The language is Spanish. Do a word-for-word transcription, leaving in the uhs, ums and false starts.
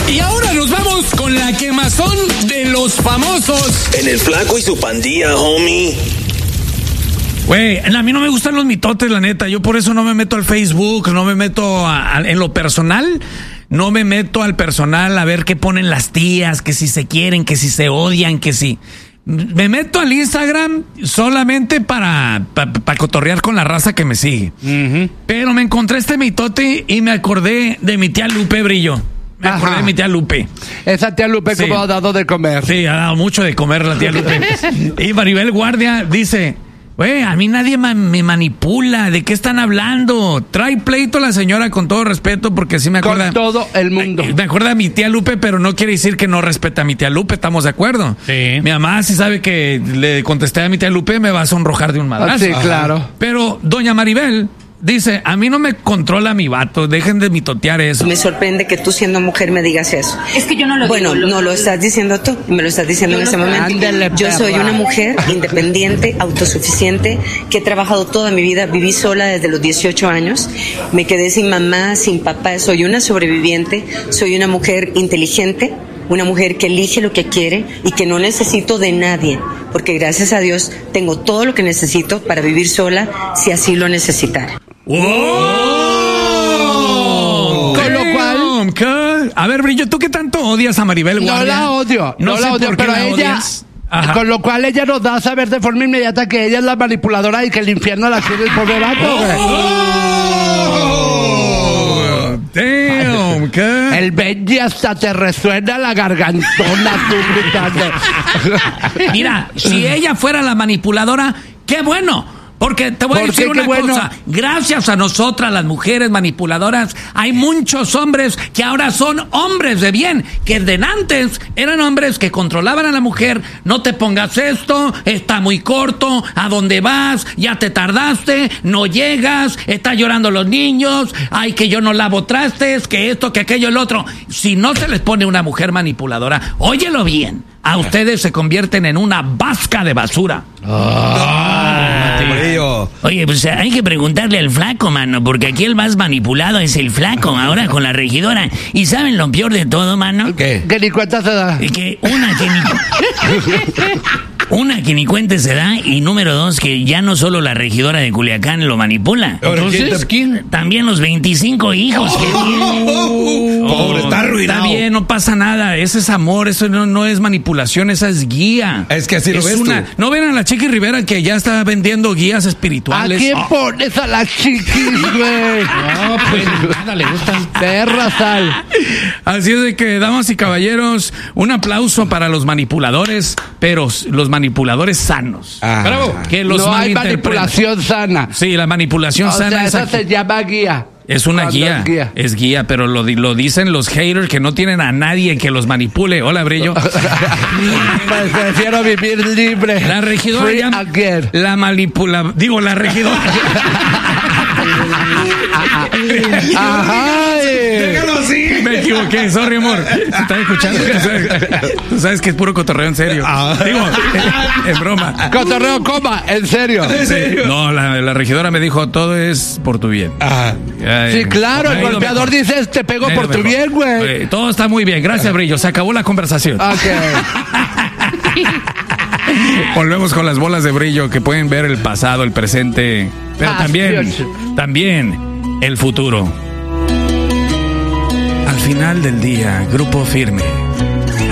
Y ahora nos vamos con la quemazón de los famosos. En el Flaco y su pandilla, homie. Güey, a mí no me gustan los mitotes, la neta. Yo por eso no me meto al Facebook, no me meto a, a, en lo personal. No me meto al personal a ver qué ponen las tías, que si se quieren, que si se odian, que si... Me meto al Instagram solamente para, para, para cotorrear con la raza que me sigue. Uh-huh. Pero me encontré este mitote y me acordé de mi tía Lupe Brillo. Me Ajá. acordé de mi tía Lupe. Esa tía Lupe, sí. ¿Cómo ha dado de comer? Sí, ha dado mucho de comer la tía Lupe. Y Maribel Guardia dice... Güey, a mí nadie ma- me manipula. ¿De qué están hablando? Trae pleito la señora con todo respeto porque sí me acuerda... Con todo el mundo. Me acuerda a mi tía Lupe, pero no quiere decir que no respeta a mi tía Lupe. ¿Estamos de acuerdo? Sí. Mi mamá si sabe que le contesté a mi tía Lupe me va a sonrojar de un madrazo. Sí, claro. Pero doña Maribel... dice, a mí no me controla mi vato, dejen de mitotear eso. Me sorprende que tú siendo mujer me digas eso. Es que yo no lo Bueno, digo. no lo estás diciendo tú, me lo estás diciendo en ese momento. Ándele, yo soy perra. una mujer independiente, autosuficiente, que he trabajado toda mi vida, viví sola desde los dieciocho años, me quedé sin mamá, sin papá, soy una sobreviviente, soy una mujer inteligente, una mujer que elige lo que quiere y que no necesito de nadie, porque gracias a Dios tengo todo lo que necesito para vivir sola si así lo necesitara. ¡Oh! Con lo cual... ¿Qué? A ver, Brillo, ¿tú qué tanto odias a Maribel Guardia? No la odio, no, no la odio, pero ella... Odias. Ajá. Con lo cual ella nos da a saber de forma inmediata que ella es la manipuladora y que el infierno la quiere el pobre vato. ¡Oh! Damn, ¿qué? El Benji hasta te resuena la gargantona tú gritando. Mira, si ella fuera la manipuladora, qué bueno. Porque te voy a decir una bueno? cosa, gracias a nosotras las mujeres manipuladoras, hay muchos hombres que ahora son hombres de bien, que de antes eran hombres que controlaban a la mujer, no te pongas esto, está muy corto, ¿a dónde vas? Ya te tardaste, no llegas, está llorando los niños, ay que yo no lavo trastes, que esto, que aquello, el otro. Si no se les pone una mujer manipuladora, óyelo bien, a ustedes se convierten en una vasca de basura. Ah, Oye, pues hay que preguntarle al Flaco, mano, porque aquí el más manipulado es el Flaco, ahora con la regidora. ¿Y saben lo peor de todo, mano? ¿Qué? Que ni cuenta se da. Que una que ni... Una, que ni cuente se da, y número dos, que ya no solo la regidora de Culiacán lo manipula. Entonces, ¿quién? También los veinticinco hijos que tiene. Oh, pobre, está arruinado. Está bien, no pasa nada. Ese es amor, eso no, no es manipulación, esa es guía. Es que así lo es ves una, tú. ¿No ven a la Chiqui Rivera que ya está vendiendo guías ¿A espirituales? quién Oh. pones a la chiquis, güey? No, pues nada le gusta. Perra sal. Así es de que, damas y caballeros, un aplauso para los manipuladores, pero los manipuladores sanos. Ah. Bravo. Que los No hay malinterpreten. manipulación sana. Sí, la manipulación O sana sea, es esa aquí. se llama guía. Es una Cuando guía, es guía. es guía, pero lo, di- lo dicen los haters que no tienen a nadie que los manipule. Hola, Brillo. Pues prefiero vivir libre. La regidora Free llama- again. la manipula, digo, la regidora. Ajá. eh. Déjalo así. Me equivoqué, sorry, amor. ¿Se estás escuchando? Tú sabes que es puro cotorreo en serio. Digo, en, en broma. Cotorreo, coma, en serio. Sí. No, la, la regidora me dijo, todo es por tu bien. Ah. Ay, Sí, claro, me el ha ido golpeador mejor. dice, te pego Me ha por ido tu mejor. bien, güey. Eh, Todo está muy bien, gracias, Brillo. Se acabó la conversación. Ok. Volvemos con las bolas de brillo que pueden ver el pasado, el presente, pero Ah, también, Dios. también el futuro. Al final del día, Grupo Firme